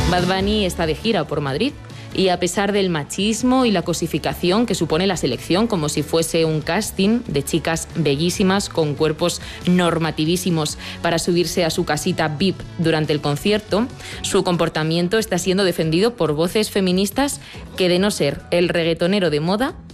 Bad Bunny está de gira por Madrid y a pesar del machismo y la cosificación que supone la selección, como si fuese un casting de chicas bellísimas con cuerpos normativísimos para subirse a su casita VIP durante el concierto, su comportamiento está siendo defendido por voces feministas que, de no ser el reggaetonero de moda,